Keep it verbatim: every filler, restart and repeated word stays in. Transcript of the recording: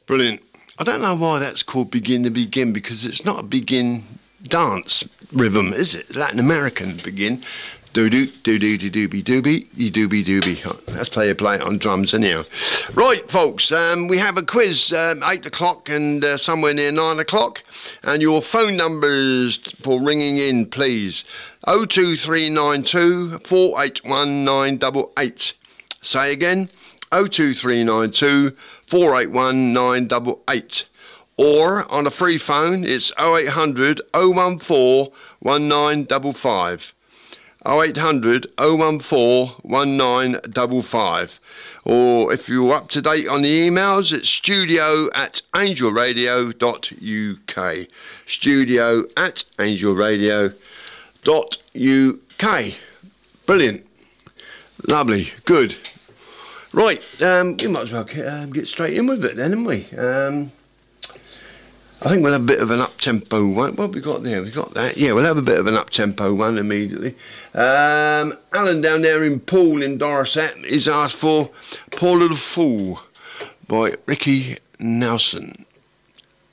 Brilliant. I don't know why that's called Begin to Begin, because it's not a begin dance rhythm, is it? Latin American begin. Do-do, do-do, do-dooby, dooby, you dooby, dooby. Let's play a play it on drums anyhow. Right, folks, um, we have a quiz, um, eight o'clock and uh, somewhere near nine o'clock. And your phone numbers for ringing in, please. oh two three nine two, four eight one nine eight eight. Say again, oh two three nine two, four eight one nine eight eight. Or on a free phone, it's oh eight hundred, oh one four, one nine five five. oh eight hundred, oh one four, one nine five five. Or if you're up to date on the emails, it's studio at angel radio dot u k. Studio at angel radio dot u k. Brilliant. Lovely. Good. Right, um, we might as well get, um, get straight in with it then, haven't we? Um, I think we'll have a bit of an up-tempo one. What have we got there? We got that. Yeah, we'll have a bit of an up-tempo one immediately. Um, Alan down there in Poole in Dorset is asked for Poor Little Fool by Ricky Nelson.